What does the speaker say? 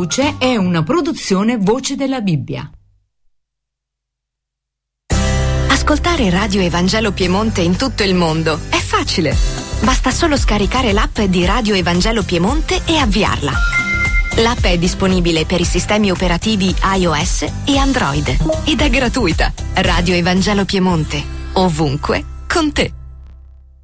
Voce è una produzione Voce della Bibbia. Ascoltare Radio Evangelo Piemonte in tutto il mondo è facile. Basta solo scaricare l'app di Radio Evangelo Piemonte e avviarla. L'app è disponibile per i sistemi operativi iOS e Android ed è gratuita. Radio Evangelo Piemonte, ovunque, con te.